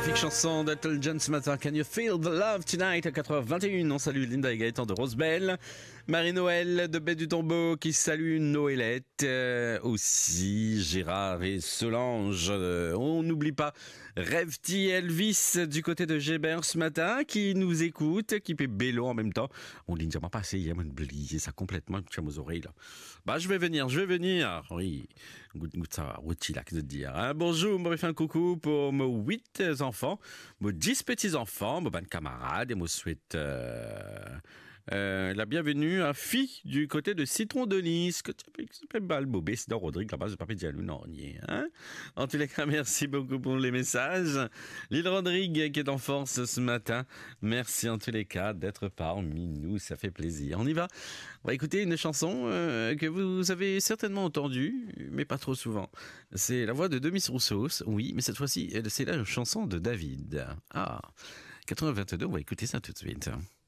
Magnifique chanson d'Ethel John ce matin. Can you feel the love tonight à 4h21. On salue Linda et Gaëtan de Rosebelle. Marie-Noël de Baie du Tombeau qui salue Noëlette. Aussi Gérard et Solange. On n'oublie pas Rêve-T Elvis du côté de Gébert ce matin qui nous écoute, qui fait bélo en même temps. On dit pas passé, il y a oublié ça complètement, tu as aux oreilles là. Bah je vais venir. Oui, goûte ça, outil là que de dire. Hein? Bonjour, moi fait un coucou pour mes 8 enfants, mes 10 petits enfants, mes 20 camarades et me souhaite la bienvenue à Fille du côté de Citron de Nice, que tu peux mal bobé, c'est dans Rodrigue là-bas, je pas dire non, hein. En tous les cas, merci beaucoup pour les messages. Lille Rodrigue qui est en force ce matin, merci en tous les cas d'être parmi nous, ça fait plaisir. On y va. On va écouter une chanson que vous avez certainement entendue, mais pas trop souvent. C'est la voix de Demis Roussos, oui, mais cette fois-ci, c'est la chanson de David. Ah, 82, on va écouter ça tout de suite.